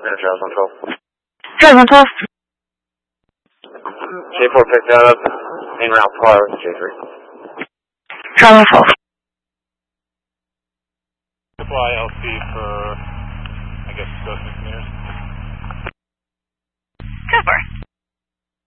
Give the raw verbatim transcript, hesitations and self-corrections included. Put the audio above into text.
Charles one twelve. Charles one twelve. J four picked that up. En route par with J three. Charles one twelve. Fly L C for